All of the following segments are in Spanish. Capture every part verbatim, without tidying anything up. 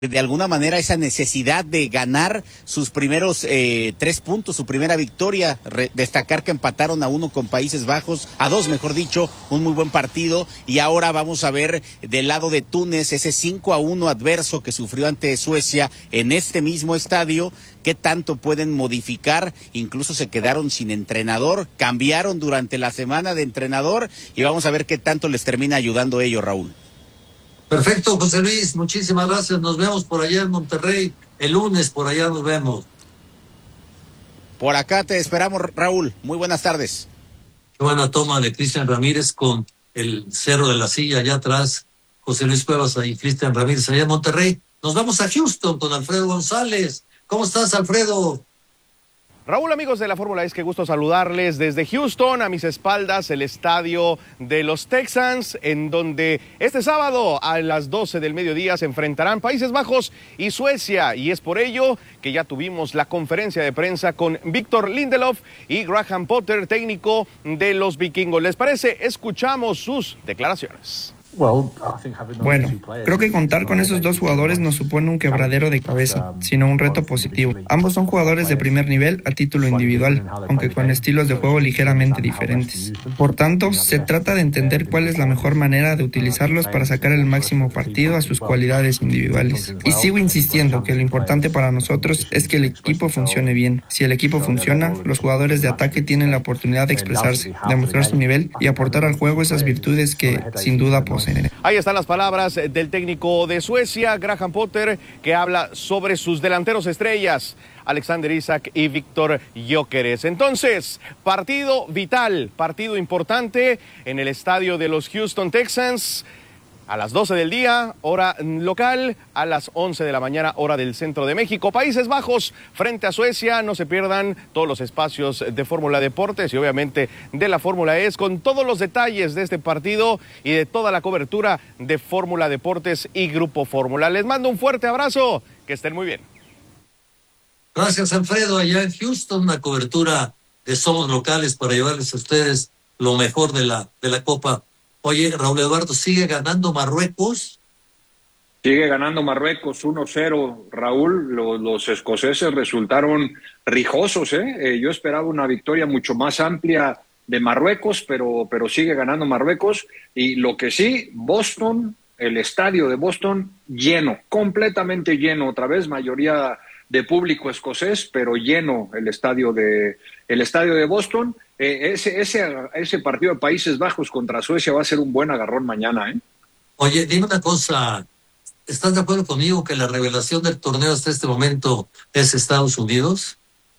de alguna manera esa necesidad de ganar sus primeros eh, tres puntos, su primera victoria, Re- destacar que empataron a uno con Países Bajos, a dos mejor dicho, un muy buen partido, y ahora vamos a ver del lado de Túnez ese cinco a uno adverso que sufrió ante Suecia en este mismo estadio, qué tanto pueden modificar, incluso se quedaron sin entrenador, cambiaron durante la semana de entrenador, y vamos a ver qué tanto les termina ayudando ello, Raúl. Perfecto, José Luis, muchísimas gracias. Nos vemos por allá en Monterrey. El lunes por allá nos vemos. Por acá te esperamos, Raúl. Muy buenas tardes. Qué buena toma de Cristian Ramírez con el Cerro de la Silla allá atrás. José Luis Cuevas y Cristian Ramírez allá en Monterrey. Nos vamos a Houston con Alfredo González. ¿Cómo estás, Alfredo? Raúl, amigos de la Fórmula, es que gusto saludarles desde Houston, a mis espaldas el estadio de los Texans, en donde este sábado a las doce del mediodía se enfrentarán Países Bajos y Suecia, y es por ello que ya tuvimos la conferencia de prensa con Victor Lindelof y Graham Potter, técnico de los vikingos. ¿Les parece? Escuchamos sus declaraciones. Bueno, creo que contar con esos dos jugadores no supone un quebradero de cabeza, sino un reto positivo. Ambos son jugadores de primer nivel a título individual, aunque con estilos de juego ligeramente diferentes. Por tanto, se trata de entender cuál es la mejor manera de utilizarlos para sacar el máximo partido a sus cualidades individuales. Y sigo insistiendo que lo importante para nosotros es que el equipo funcione bien. Si el equipo funciona, los jugadores de ataque tienen la oportunidad de expresarse, demostrar su nivel y aportar al juego esas virtudes que, sin duda, poseen. Ahí están las palabras del técnico de Suecia, Graham Potter, que habla sobre sus delanteros estrellas, Alexander Isak y Víctor Gyökeres. Entonces, partido vital, partido importante en el estadio de los Houston Texans. A las doce del día, hora local, a las once de la mañana, hora del centro de México. Países Bajos frente a Suecia. No se pierdan todos los espacios de Fórmula Deportes y obviamente de la Fórmula E S con todos los detalles de este partido y de toda la cobertura de Fórmula Deportes y Grupo Fórmula. Les mando un fuerte abrazo. Que estén muy bien. Gracias, Alfredo. Allá en Houston, una cobertura de Somos Locales para llevarles a ustedes lo mejor de la, de la Copa. Oye, Raúl Eduardo, ¿sigue ganando Marruecos? Sigue ganando Marruecos uno cero, Raúl. Los, los escoceses resultaron rijosos, ¿eh? ¿eh? Yo esperaba una victoria mucho más amplia de Marruecos, pero, pero sigue ganando Marruecos. Y lo que sí, Boston, el estadio de Boston, lleno, completamente lleno. Otra vez, mayoría de público escocés, pero lleno el estadio de, el estadio de Boston. Eh, ese, ese, ese partido de Países Bajos contra Suecia va a ser un buen agarrón mañana, ¿eh? Oye, dime una cosa, ¿estás de acuerdo conmigo que la revelación del torneo hasta este momento es Estados Unidos?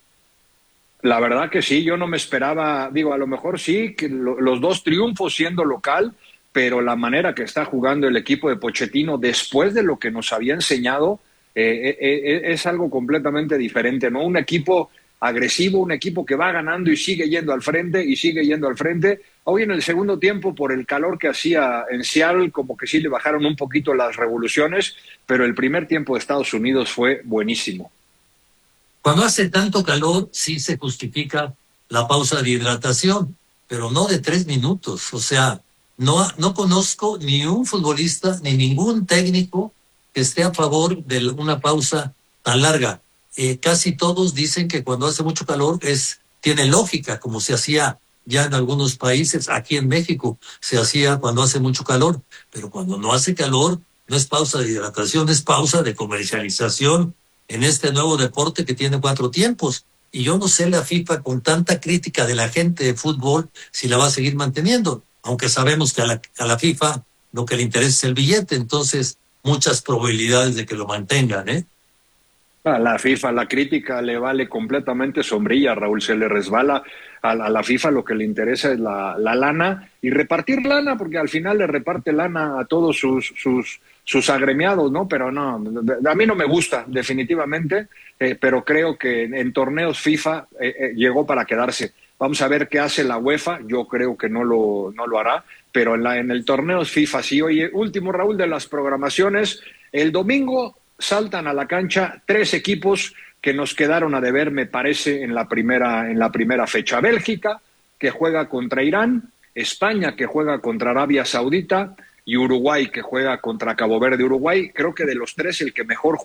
La verdad que sí, yo no me esperaba, digo, a lo mejor sí, que lo, los dos triunfos siendo local, pero la manera que está jugando el equipo de Pochettino después de lo que nos había enseñado eh, eh, es algo completamente diferente, ¿no? Un equipo agresivo, un equipo que va ganando y sigue yendo al frente y sigue yendo al frente. Hoy en el segundo tiempo, por el calor que hacía en Seattle, como que sí le bajaron un poquito las revoluciones, pero el primer tiempo de Estados Unidos fue buenísimo. Cuando hace tanto calor, sí se justifica la pausa de hidratación, pero no de tres minutos. O sea, no, no conozco ni un futbolista ni ningún técnico que esté a favor de una pausa tan larga. Eh, casi todos dicen que cuando hace mucho calor es tiene lógica, como se hacía ya en algunos países. Aquí en México se hacía cuando hace mucho calor, pero cuando no hace calor no es pausa de hidratación, es pausa de comercialización en este nuevo deporte que tiene cuatro tiempos. Y yo no sé la FIFA, con tanta crítica de la gente de fútbol, si la va a seguir manteniendo, aunque sabemos que a la, a la FIFA lo que le interesa es el billete, entonces muchas probabilidades de que lo mantengan, ¿eh? A la FIFA, la crítica le vale completamente sombrilla, Raúl, se le resbala a la, a la FIFA, lo que le interesa es la, la lana y repartir lana, porque al final le reparte lana a todos sus, sus, sus agremiados, ¿no? Pero no, a mí no me gusta, definitivamente, eh, pero creo que en, en torneos FIFA eh, eh, llegó para quedarse. Vamos a ver qué hace la UEFA, yo creo que no lo, no lo hará, pero en, la, en el torneo FIFA sí. Oye, último, Raúl, de las programaciones, el domingo saltan a la cancha tres equipos que nos quedaron a deber, me parece, en la primera, en la primera fecha. Bélgica, que juega contra Irán, España, que juega contra Arabia Saudita, y Uruguay, que juega contra Cabo Verde. Uruguay, creo que de los tres, el que mejor